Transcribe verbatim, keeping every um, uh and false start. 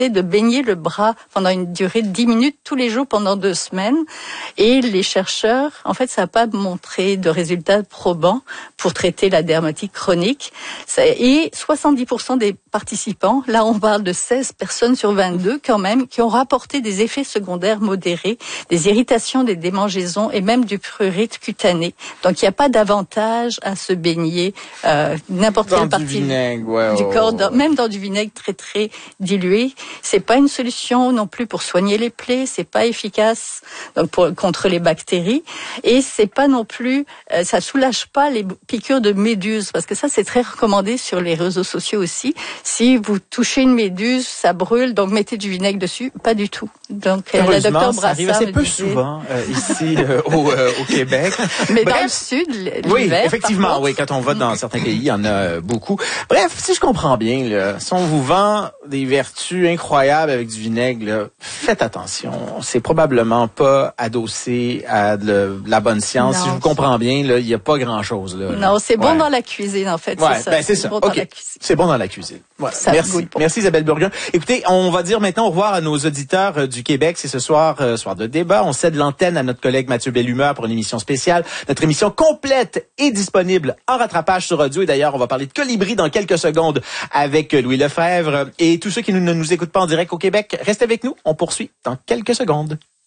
de baigner le bras pendant une durée de dix minutes tous les jours pendant deux semaines. Et les chercheurs, en fait, ça n'a pas montré de résultats probants pour traiter la dermatite chronique. Et soixante-dix pour cent des participants, là on parle de seize personnes sur vingt-deux quand même, qui ont rapporté des effets secondaires modérés, des irritations, des démangeaisons et même du prurite cutané. Donc il n'y a pas d'avantage à se baigner euh, n'importe quelle partie du, vinaigre, ouais, du corps, dans, même dans du vinaigre très très dilué. C'est pas une solution non plus pour soigner les plaies, c'est pas efficace donc pour, contre les bactéries et c'est pas non plus, euh, ça soulage pas les piqûres de méduses parce que ça c'est très recommandé sur les réseaux sociaux aussi. Si vous touchez une méduse, ça brûle, donc mettez du vinaigre dessus. Pas du tout. Donc euh, la docteur Brassard ça arrive assez peu disait... souvent euh, ici euh, au, euh, au Québec. Mais Bref, dans le sud, l'hiver, oui, effectivement, oui, quand on va dans certains pays, il y en a beaucoup. Bref, si je comprends bien, là, si on vous vend des vertus incroyables avec du vinaigre, là, faites attention. C'est probablement pas adossé à de la bonne science. Non, si je vous comprends bien, là, il y a pas grand-chose là. Non, c'est bon ouais. dans la cuisine en fait. Ouais, c'est ça. Ben, c'est ça. Bon OK. C'est bon dans la cuisine. Voilà. Ça Merci. Merci Isabelle Burgon. Écoutez, on va dire maintenant au revoir à nos auditeurs euh, du Québec. C'est ce soir, euh, soir de débat. On cède l'antenne à notre collègue Mathieu Bellumeur pour une émission spéciale. Notre émission complète est disponible en rattrapage sur audio. Et d'ailleurs, on va parler de Colibri dans quelques secondes avec Louis Lefebvre. Et tous ceux qui ne nous écoutent pas en direct au Québec, restez avec nous. On poursuit dans quelques secondes.